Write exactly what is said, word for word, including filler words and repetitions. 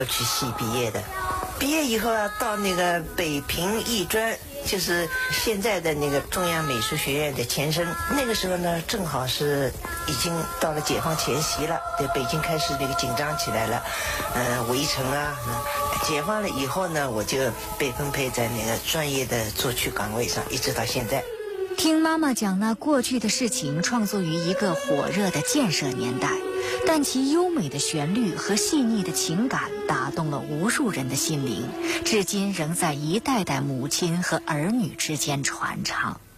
曲系毕业的。毕业以后啊，到那个北平艺专，就是现在的那个中央美术学院的前身。那个时候呢，正好是已经到了解放前夕了，对，北京开始那个紧张起来了，嗯、呃，围城啊。嗯，解放了以后呢，我就被分配在那个专业的作曲岗位上，一直到现在。 听妈妈讲那过去的事情，创作于一个火热的建设年代，但其优美的旋律和细腻的情感打动了无数人的心灵，至今仍在一代代母亲和儿女之间传唱。